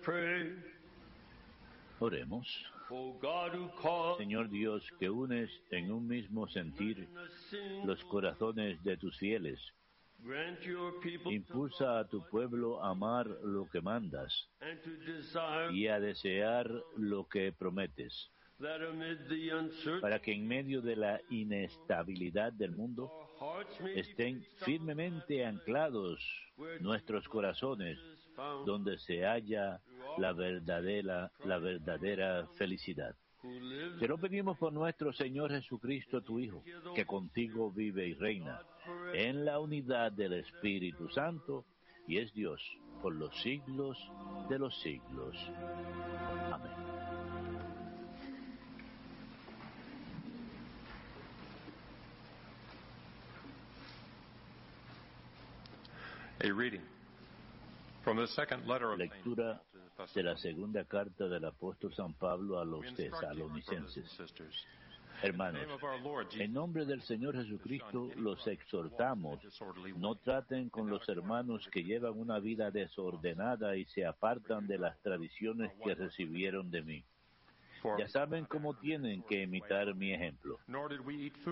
Pray. Oremos. O God who calls Señor Dios, que unes en un mismo sentir los corazones de tus fieles, grant your people impulsa a tu pueblo a amar lo que mandas and to desire y a desear lo que prometes, that amid the uncertainty para que en medio de la inestabilidad del mundo our hearts may estén firmemente anclados nuestros corazones, donde se halla la verdadera felicidad. who lives Te lo pedimos por nuestro Señor Jesucristo, tu Hijo, que contigo vive y reina en la unidad del Espíritu Santo y es Dios por los siglos de los siglos. Amén. A reading from the second letter of St. Lectura Paul to the de la Thessalonians. segunda carta del apóstol San Pablo a los We instruct you, my brothers and tesalonicenses. sisters, Hermanos, in the name of our Lord Jesus, en nombre del Señor Jesucristo los exhortamos, no traten con los hermanos que llevan una vida desordenada y se apartan de las tradiciones que recibieron de mí. for Ya saben cómo tienen que imitar mi ejemplo. nor did we eat food